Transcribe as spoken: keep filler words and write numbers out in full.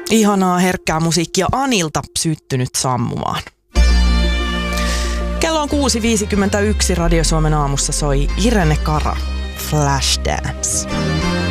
Ihanaa herkkää musiikkia Anilta syttynyt sammumaan. Kello on kuusi viisikymmentäyksi, Radio Suomen aamussa soi Irene Cara, Flashdance.